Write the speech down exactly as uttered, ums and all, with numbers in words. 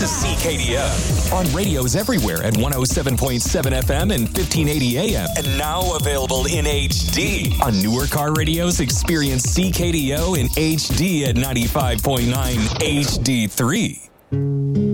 This is C K D O on radios everywhere at one oh seven point seven F M and fifteen eighty A M. And now available in H D. On newer car radios, experience C K D O in H D at ninety-five point nine H D three.